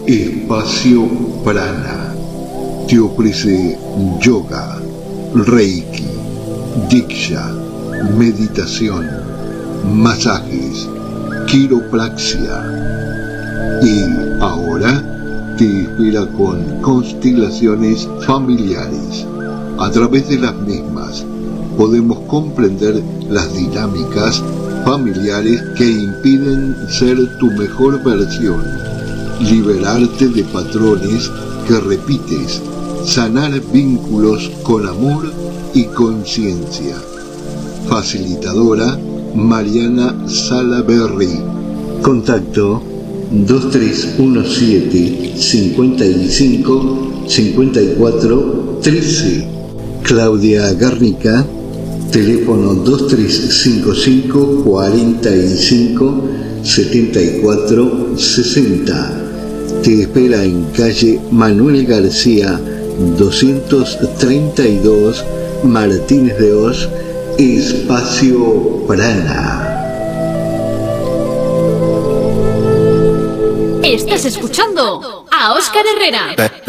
Espacio Prana te ofrece yoga, reiki, diksha, meditación, masajes, quiropraxia. Y ahora te espera con constelaciones familiares. A través de las mismas podemos comprender las dinámicas familiares que impiden ser tu mejor versión, liberarte de patrones que repites, sanar vínculos con amor y conciencia. Facilitadora Mariana Salaberry. Contacto 2317 55 54 13. Claudia Garnica, teléfono 2355 45 74 60. Te espera en calle Manuel García 232, Martínez de Oz, Espacio Prana. Estás escuchando a Óscar Herrera.